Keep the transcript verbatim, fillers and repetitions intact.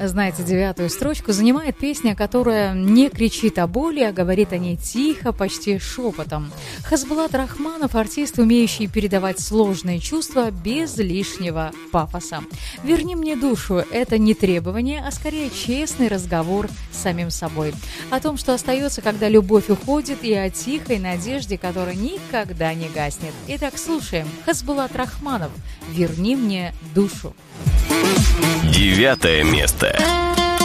Знаете, девятую строчку занимает песня, которая не кричит о боли, а говорит о ней тихо, почти шепотом. Хасбулат Рахманов – артист, умеющий передавать сложные чувства без лишнего пафоса. «Верни мне душу» – это не требование, а скорее честный разговор с самим собой. О том, что остается, когда любовь уходит, и о тихой надежде, которая никогда не гаснет. Итак, слушаем. Хасбулат Рахманов «Верни мне душу». Девятое место.